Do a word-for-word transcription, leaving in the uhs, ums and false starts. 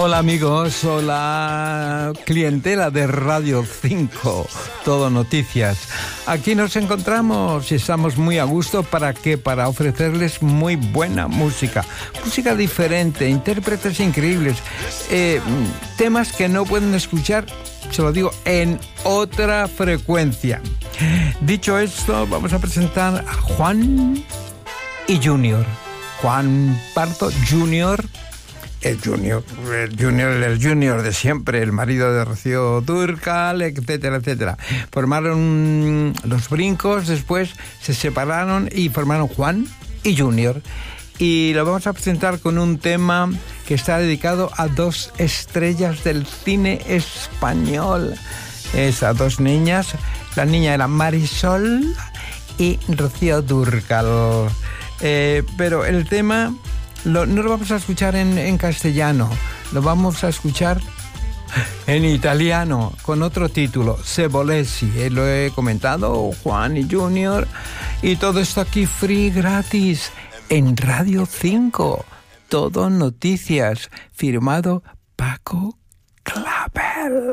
Hola amigos, hola clientela de Radio cinco, Todo Noticias. Aquí nos encontramos y estamos muy a gusto. ¿Para qué? Para ofrecerles muy buena música, música diferente, intérpretes increíbles, eh, temas que no pueden escuchar, se lo digo, en otra frecuencia. Dicho esto, vamos a presentar a Juan y Junior. Juan Pardo Junior, el Junior, el Junior, el Junior de siempre, el marido de Rocío Dúrcal, etcétera, etcétera. Formaron Los Brincos, después se separaron y formaron Juan y Junior. Y lo vamos a presentar con un tema que está dedicado a dos estrellas del cine español. Esas dos niñas, la niña era Marisol y Rocío Dúrcal. Eh, pero el tema lo, no lo vamos a escuchar en, en castellano, lo vamos a escuchar en italiano, con otro título, Se volessi. Eh, lo he comentado, Juan y Junior. Y todo esto aquí free, gratis, en Radio cinco. Todo Noticias, firmado Paco Clavel.